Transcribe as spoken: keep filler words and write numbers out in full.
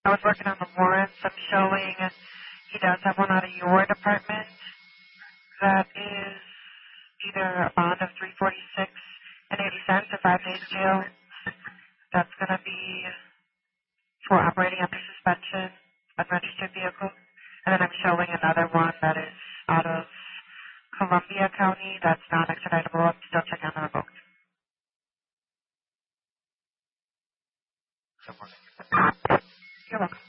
I was working on the warrants. I'm showing he does have one out of your department that is either a bond of three forty-six and eighty cents or five days jail. That's going to be for operating under suspension, unregistered vehicle. And then I'm showing another one that is out of Columbia County that's not extraditable. I'm still checking on the revoked. You're welcome.